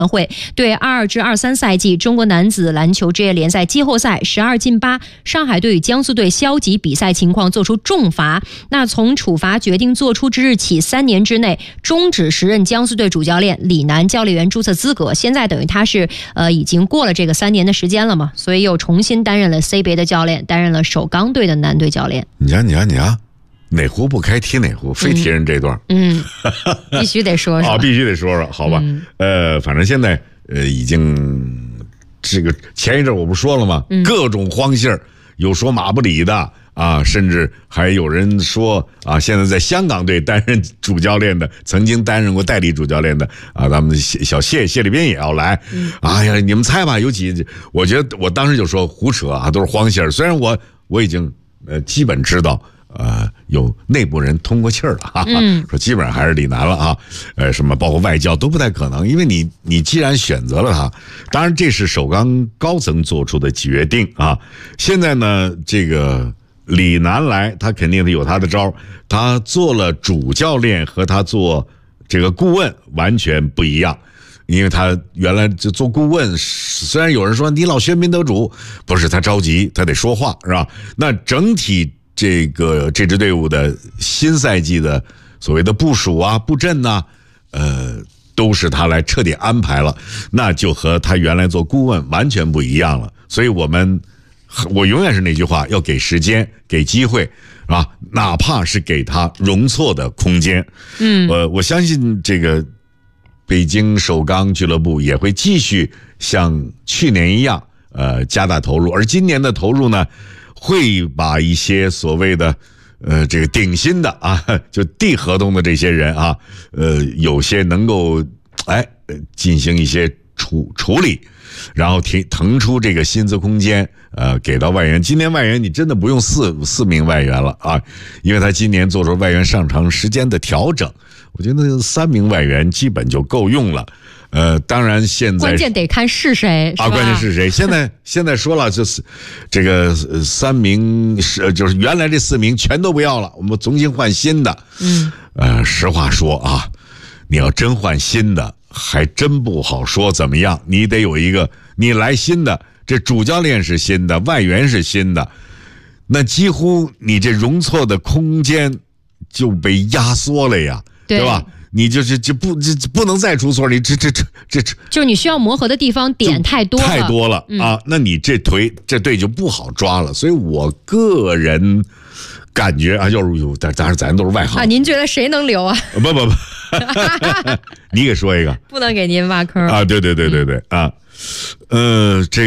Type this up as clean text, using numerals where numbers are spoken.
会对22至23赛季中国男子篮球职业联赛季后赛12进8上海队与江苏队消极比赛情况作出重罚。那从处罚决定作出之日起3年之内终止时任江苏队主教练李楠教练员注册资格。现在等于他是已经过了这个3年的时间了嘛，所以又重新担任了 CBA 的教练，担任了首钢队的男队教练。 你啊，哪壶不开提哪壶，非提人这段。 必须得说说必须得说说，好吧。反正现在已经这个前一阵我不说了吗？各种荒信儿，有说马不理的啊，甚至还有人说啊，现在在香港队担任主教练的，曾经担任过代理主教练的啊，咱们小谢立斌也要来。哎呀，你们猜吧，有几？我觉得我当时就说胡扯啊，都是荒信儿。虽然我已经基本知道。有内部人通过气儿了，说基本上还是李楠了啊，什么包括外教都不太可能，因为你既然选择了他，当然这是首钢高层做出的决定啊。现在呢，这个李楠来，他肯定有他的招，他做了主教练和他做这个顾问完全不一样。因为他原来就做顾问，虽然有人说你老喧宾夺主，不是他着急，他得说话是吧？那整体这支队伍的新赛季的所谓的部署啊、布阵啊，都是他来彻底安排了，那就和他原来做顾问完全不一样了。所以我永远是那句话，要给时间、给机会啊，哪怕是给他容错的空间。我相信这个北京首钢俱乐部也会继续像去年一样，加大投入，而今年的投入呢，会把一些所谓的这个顶薪的啊，就递合同的这些人啊，有些能够进行一些处理，然后腾出这个薪资空间，给到外援。今年外援你真的不用四名外援了啊，因为他今年做出外援上场时间的调整，我觉得3名外援基本就够用了。当然现在关键得看是谁啊， 关键是谁？现在说了，就是这个3名就是原来这4名全都不要了，我们重新换新的。实话说啊，你要真换新的，还真不好说怎么样。你得有一个，你来新的，这主教练是新的，外援是新的，那几乎你这容错的空间就被压缩了呀，对吧？你就不能再出错，你这就是你需要磨合的地方点太多了啊！那你这队就不好抓了。所以我个人感觉啊，当然咱都是外行啊。您觉得谁能留啊？ 不，你给说一个， 不能给您挖坑啊！对啊，这个。